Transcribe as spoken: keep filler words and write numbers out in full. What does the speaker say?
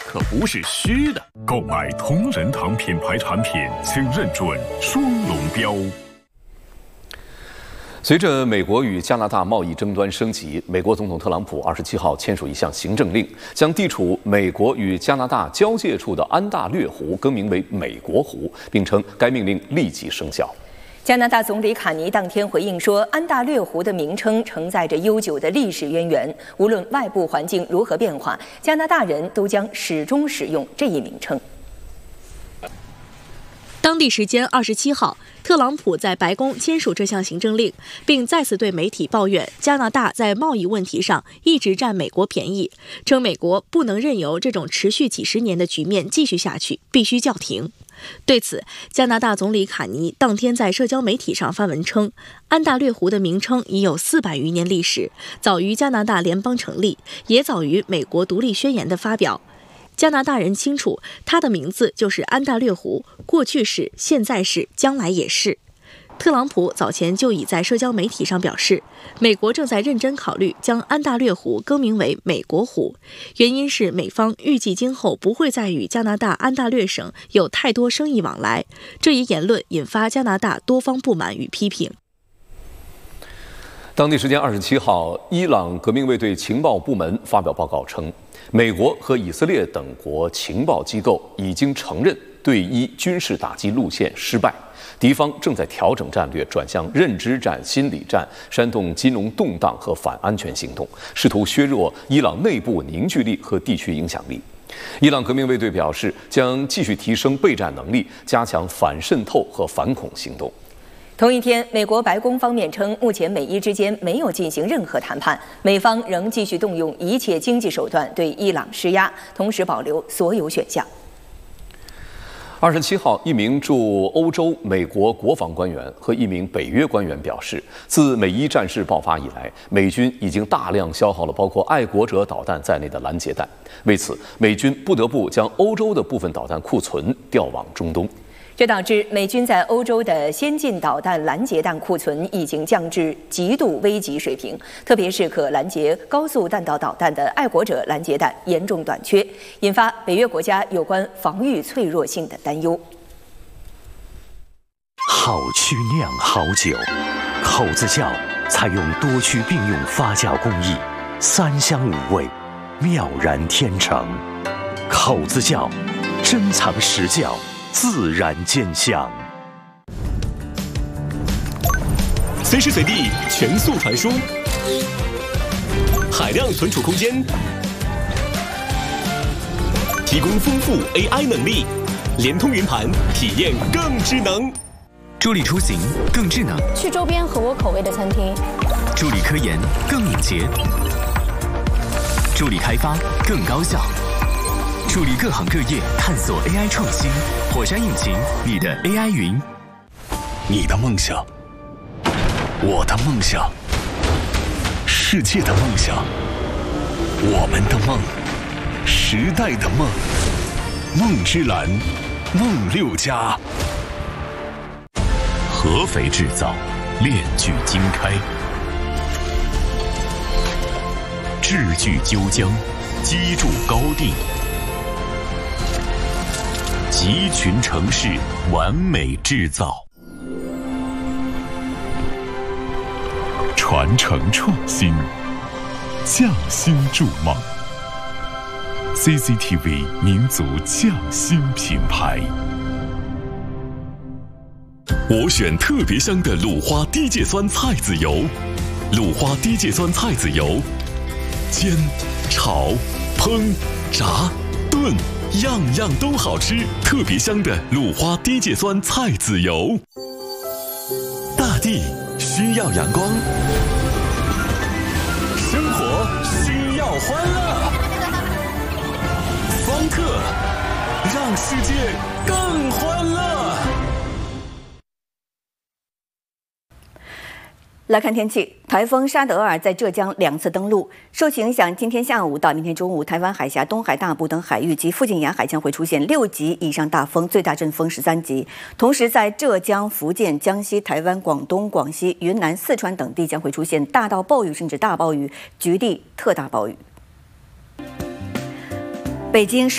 可不是虚的。购买同仁堂品牌产品，请认准双龙标。 随着美国与加拿大贸易争端升级，美国总统特朗普二十七号签署一项行政令，将地处美国与加拿大交界处的安大略湖更名为美国湖，并称该命令立即生效。 加拿大总理卡尼当天回应说，安大略湖的名称承载着悠久的历史渊源，无论外部环境如何变化，加拿大人都将始终使用这一名称。 当地时间二十七号，特朗普在白宫签署这项行政令，并再次对媒体抱怨加拿大在贸易问题上一直占美国便宜，称美国不能任由这种持续几十年的局面继续下去，必须叫停。对此，加拿大总理卡尼当天在社交媒体上发文称，安大略湖的名称已有四百余年历史，早于加拿大联邦成立，也早于美国独立宣言的发表。加拿大人清楚，它的名字就是安大略湖，过去是，现在是，将来也是。特朗普早前就已在社交媒体上表示，美国正在认真考虑将安大略湖更名为美国湖，原因是美方预计今后不会再与加拿大安大略省有太多生意往来。这一言论引发加拿大多方不满与批评。 当地时间二十七号，伊朗革命卫队情报部门发表报告称，美国和以色列等国情报机构已经承认对伊军事打击路线失败，敌方正在调整战略，转向认知战、心理战，煽动金融动荡和反安全行动，试图削弱伊朗内部凝聚力和地区影响力。伊朗革命卫队表示，将继续提升备战能力，加强反渗透和反恐行动。 同一天，美国白宫方面称，目前美伊之间没有进行任何谈判，美方仍继续动用一切经济手段对伊朗施压，同时保留所有选项。 二十七号，一名驻欧洲美国国防官员和一名北约官员表示，自美伊战事爆发以来，美军已经大量消耗了包括爱国者导弹在内的拦截弹，为此，美军不得不将欧洲的部分导弹库存调往中东。 这导致美军在欧洲的先进导弹拦截弹库存已经降至极度危急水平，特别是可拦截高速弹道导弹的爱国者拦截弹严重短缺，引发北约国家有关防御脆弱性的担忧。 好曲酿好酒，口子窖采用多区并用发酵工艺，三香五味，妙然天成。口子窖，珍藏实窖，自然见香。 随时随地全速传输，海量存储空间，提供丰富 A I 能力，联通云盘，体验更智能。 助力出行更智能， 去周边合我口味的餐厅。 助力科研更敏捷，助力开发更高效。助力各行各业探索 A I 创新，火山引擎，你的 A I 云。 你的梦想，我的梦想，世界的梦想，我们的梦，时代的梦，梦之蓝，梦六家。合肥制造，炼具精开，制具究疆，机筑高定。集群城市完美制造，传承创新，匠心筑梦。C C T V 民族匠心品牌。我选特别香的鲁花低芥酸菜籽油，鲁花低芥酸菜籽油，煎、炒、烹、炸、炖。样样都好吃，特别香的鲁花低芥酸菜籽油。大地需要阳光，生活需要欢乐。方特让世界更欢乐。 来看天气，台风沙德尔在浙江两次登陆，受其影响，今天下午到明天中午，台湾海峡、东海大部等海域及附近沿海将会出现六级以上大风，最大阵风十三级。同时，在浙江、福建、江西、台湾、广东、广西、云南、四川等地将会出现大到暴雨甚至大暴雨，局地特大暴雨。北京